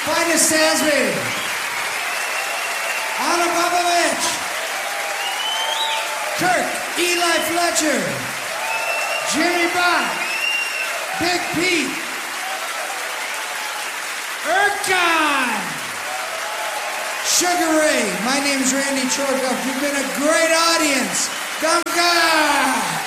Finest Tasby, Anna Popovich, Kirk, Eli Fletcher, Jimmy Bott, Big Pete, Erkan, Sugar Ray. My name's Randy Chorkoff. You've been a great audience. Ganga!